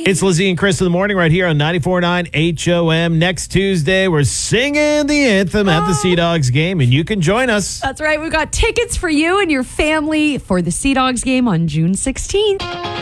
It's Lizzie and Chris in the morning right here on 94.9 HOM. Next Tuesday, we're singing the anthem at the Sea Dogs game, and you can join us. That's right. We've got tickets for you and your family for the Sea Dogs game on June 16th.